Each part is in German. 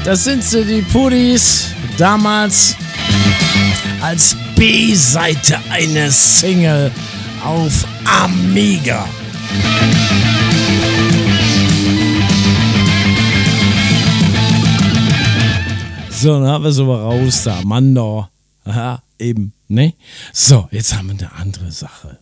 Das sind sie, die Pudis, damals als B-Seite einer Single auf Amiga. So, dann haben wir so raus da, Mandor. Aha, eben, ne? So, jetzt haben wir eine andere Sache.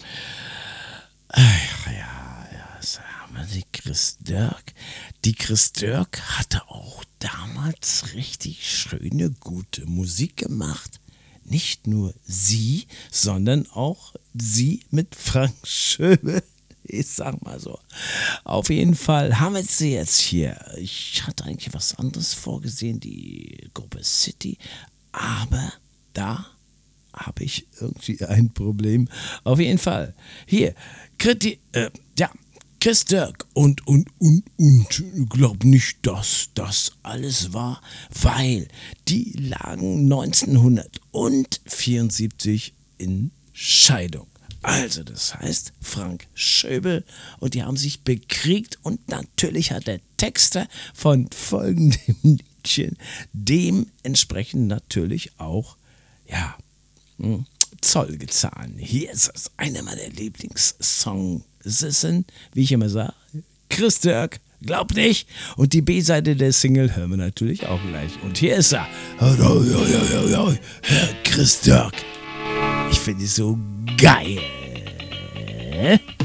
Ach ja, so haben wir die Chris Dirk. Die Chris Dirk hatte auch damals richtig schöne, gute Musik gemacht. Nicht nur sie, sondern auch sie mit Frank Schöbel. Ich sag mal so. Auf jeden Fall haben wir sie jetzt hier. Ich hatte eigentlich was anderes vorgesehen, die Gruppe City. Aber da habe ich irgendwie ein Problem. Auf jeden Fall. Hier, Chris Dirk und glaub nicht, dass das alles war, weil die lagen 1974 in Scheidung. Also das heißt Frank Schöbel und die haben sich bekriegt und natürlich hat der Texter von folgendem Liedchen dementsprechend natürlich auch, Zoll gezahlt. Hier ist es, einer meiner Lieblingssongs, wie ich immer sage, Chris Dirk, glaub nicht. Und die B-Seite der Single hören wir natürlich auch gleich. Und hier ist er, Herr Chris Dirk. Ich finde es so geil.